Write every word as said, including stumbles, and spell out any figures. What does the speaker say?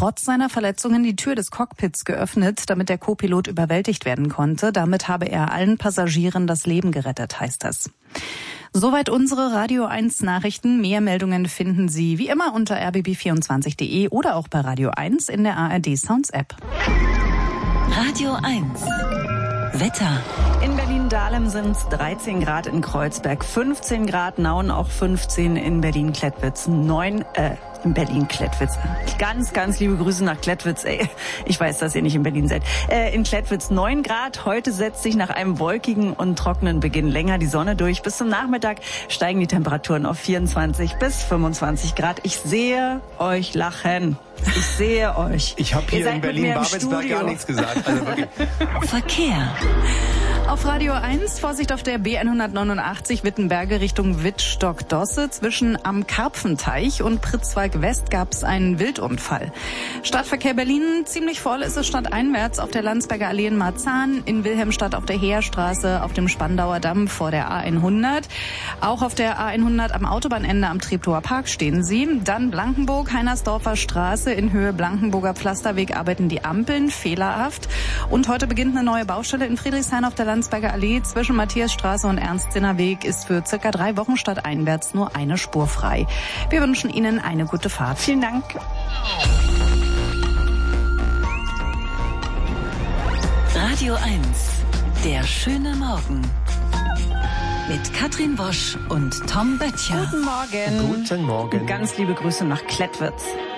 trotz seiner Verletzungen die Tür des Cockpits geöffnet, damit der Co-Pilot überwältigt werden konnte. Damit habe er allen Passagieren das Leben gerettet, heißt es. Soweit unsere Radio eins Nachrichten. Mehr Meldungen finden Sie wie immer unter r b b vierundzwanzig punkt d e oder auch bei Radio eins in der A R D Sounds App. Radio eins. Wetter. In Berlin-Dahlem sind es dreizehn Grad, in Kreuzberg fünfzehn Grad, Nauen auch fünfzehn, in Berlin-Klettwitz neun, äh, in Berlin-Klettwitz. Ganz, ganz liebe Grüße nach Klettwitz, ey. Ich weiß, dass ihr nicht in Berlin seid. Äh, in Klettwitz neun Grad. Heute setzt sich nach einem wolkigen und trockenen Beginn länger die Sonne durch. Bis zum Nachmittag steigen die Temperaturen auf vierundzwanzig bis fünfundzwanzig Grad. Ich sehe euch lachen. Ich sehe euch. Ich habe hier in Berlin-Babelsberg gar nichts gesagt. Also wirklich. Verkehr. Auf Radio eins, Vorsicht auf der B hundertneunundachtzig Wittenberge Richtung Wittstock-Dosse. Zwischen am Karpfenteich und Pritzwalk West gab es einen Wildunfall. Stadtverkehr Berlin, ziemlich voll ist es stadteinwärts auf der Landsberger Allee in Marzahn, in Wilhelmstadt auf der Heerstraße, auf dem Spandauer Damm vor der A hundert. Auch auf der A hundert am Autobahnende am Treptower Park stehen sie. Dann Blankenburg, Heinersdorfer Straße in Höhe Blankenburger Pflasterweg arbeiten die Ampeln fehlerhaft. Und heute beginnt eine neue Baustelle in Friedrichshain auf der Landsberger Allee zwischen Matthiasstraße und Ernst-Zinner Weg ist für circa drei Wochen stadteinwärts nur eine Spur frei. Wir wünschen Ihnen eine gute Fahrt. Vielen Dank. Radio eins. Der schöne Morgen. Mit Katrin Wosch und Tom Böttcher. Guten Morgen. Guten Morgen. Ganz liebe Grüße nach Klettwitz.